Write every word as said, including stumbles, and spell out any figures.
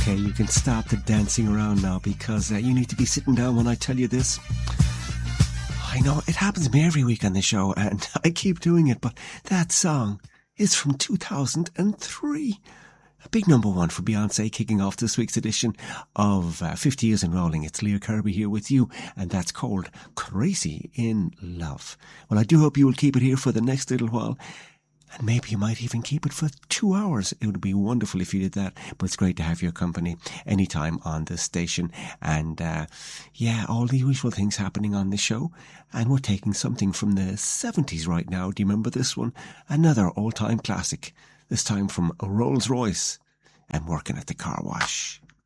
Okay, you can stop the dancing around now because uh, you need to be sitting down when I tell you this. I know, it happens to me every week on the show and I keep doing it, but that song is from two thousand three. A big number one for Beyonce, kicking off this week's edition of uh, fifty Years in Rolling. It's Leah Kirby here with you, and that's called Crazy in Love. Well, I do hope you will keep it here for the next little while. And maybe you might even keep it for two hours. It would be wonderful if you did that. But it's great to have your company anytime on this station. And, uh, yeah, all the usual things happening on the show. And we're taking something from the seventies right now. Do you remember this one? Another all-time classic. This time from Rolls Royce and Working at the Car Wash.